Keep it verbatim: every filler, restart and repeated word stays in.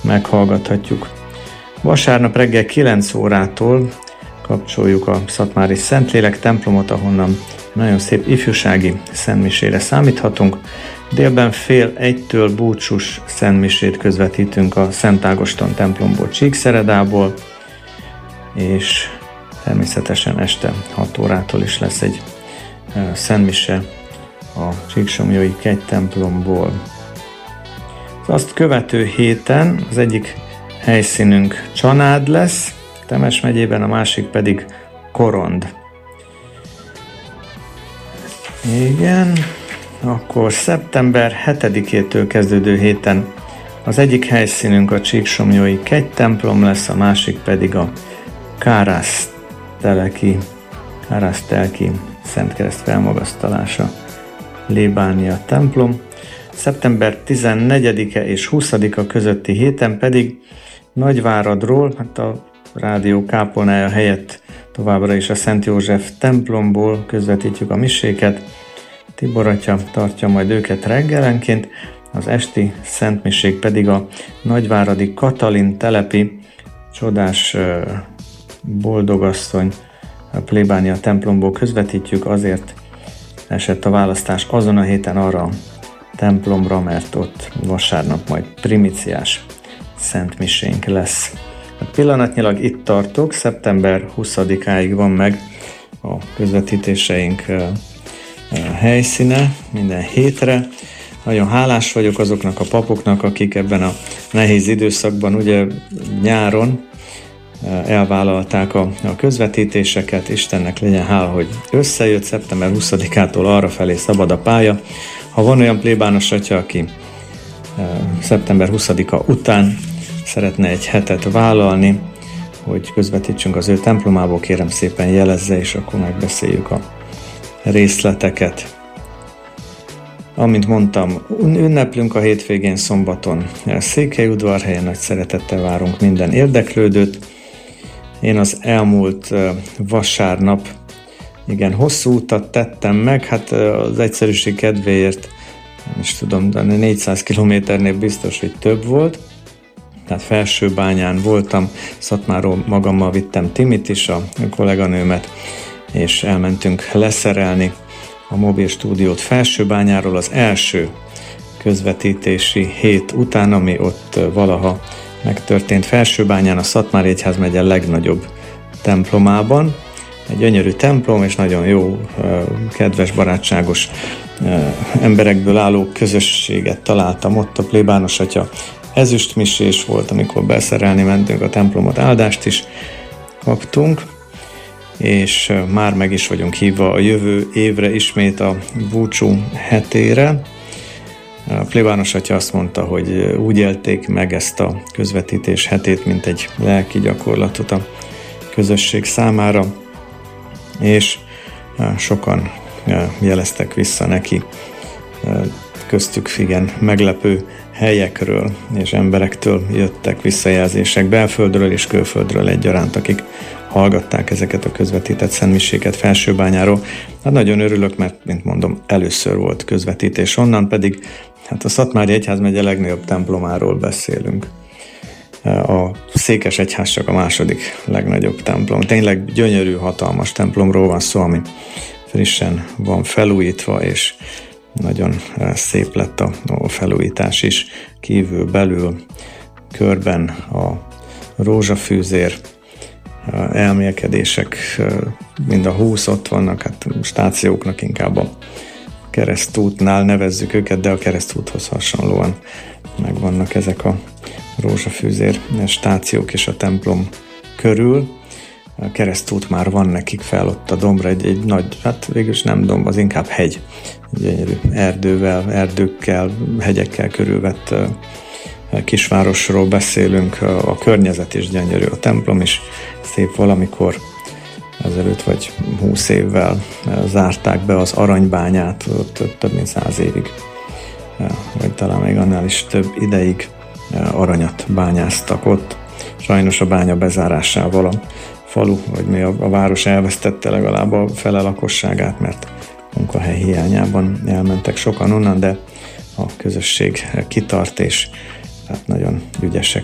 meghallgathatjuk. Vasárnap reggel kilenc órától kapcsoljuk a szatmári Szentlélek templomot, ahonnan nagyon szép ifjúsági szentmisére számíthatunk. Délben fél egytől búcsús szentmisét közvetítünk a Szent Ágoston templomból, Csíkszeredából, és természetesen este hat órától is lesz egy szentmise a Csíksomlyói kegytemplomból. Az azt követő héten az egyik helyszínünk Csanád lesz, Temes megyében, a másik pedig Korond. Igen, akkor szeptember hetedikétől kezdődő héten az egyik helyszínünk a Csíksomlyói kegytemplom lesz, a másik pedig a Kárászteleki, Kárásztelki Szentkereszt felmagasztalása plébánia templom. szeptember tizennegyedike és huszadika közötti héten pedig Nagyváradról, hát a rádió kápolnája helyett továbbra is a Szent József templomból közvetítjük a miséket. Tibor atya tartja majd őket reggelenként, az esti szentmisék pedig a nagyváradi Katalin telepi csodás boldogasszony a plébánia templomból közvetítjük, azért esett a választás azon a héten arra a templomra, mert ott vasárnap majd primiciás szentmisénk lesz. Hát pillanatnyilag itt tartok, szeptember huszadikáig van meg a közvetítéseink helyszíne minden hétre. Nagyon hálás vagyok azoknak a papoknak, akik ebben a nehéz időszakban, ugye nyáron elvállalták a, a közvetítéseket. Istennek legyen hála, hogy összejött, szeptember huszadikától arra felé szabad a pálya. Ha van olyan plébános atya, aki szeptember huszadika után szeretne egy hetet vállalni, hogy közvetítsünk az ő templomából, kérem szépen jelezze, és akkor megbeszéljük a részleteket. Amint mondtam, ünneplünk a hétvégén, szombaton Székelyudvarhelyen, nagy szeretettel várunk minden érdeklődőt. Én az elmúlt vasárnap igen hosszú utat tettem meg, hát az egyszerűség kedvéért, nem is tudom, de négyszáz kilométernél biztos, hogy több volt. Tehát Felsőbányán voltam, Szatmáról magammal vittem Timit is, a kolléganőmet, és elmentünk leszerelni a mobil stúdiót Felsőbányáról az első közvetítési hét után, ami ott valaha megtörtént Felsőbányán, a Szatmári Egyházmegye legnagyobb templomában. Egy gyönyörű templom, és nagyon jó, kedves, barátságos emberekből álló közösséget találtam ott. A plébános atya ezüstmisés volt, amikor beszerelni mentünk a templomot, áldást is kaptunk, és már meg is vagyunk hívva a jövő évre ismét a búcsú hetére. A plébános atya azt mondta, hogy úgy élték meg ezt a közvetítés hetét, mint egy lelki gyakorlatot a közösség számára, és sokan jeleztek vissza neki, köztük igen meglepő helyekről és emberektől jöttek visszajelzések belföldről és külföldről egyaránt, akik hallgatták ezeket a közvetített szentmiséket Felsőbányáról. Hát nagyon örülök, mert, mint mondom, először volt közvetítés onnan, pedig hát a Szatmári Egyházmegye legnagyobb templomáról beszélünk. A Székesegyház csak a második legnagyobb templom. Tényleg gyönyörű, hatalmas templomról van szó, ami frissen van felújítva, és nagyon szép lett a felújítás is, kívül, belül, körben a rózsafűzér, elmélkedések, mind a húsz ott vannak, hát stációknak inkább a keresztútnál nevezzük őket, de a keresztúthoz hasonlóan megvannak ezek a rózsafűzér stációk is a templom körül. A keresztút már van nekik fel ott a dombra, egy, egy nagy, hát végülis nem domb, az inkább hegy, gyönyörű erdővel, erdőkkel, hegyekkel körülvett kisvárosról beszélünk, a környezet is gyönyörű, a templom is szép. Valamikor ezelőtt vagy húsz évvel zárták be az Aranybányát, ott több mint száz évig, vagy talán még annál is több ideig aranyat bányáztak ott. Sajnos a bánya bezárásával a falu, vagy mi a, a város elvesztette legalább a fele lakosságát, mert munkahely hiányában elmentek sokan onnan, de a közösség kitart, és hát nagyon ügyesek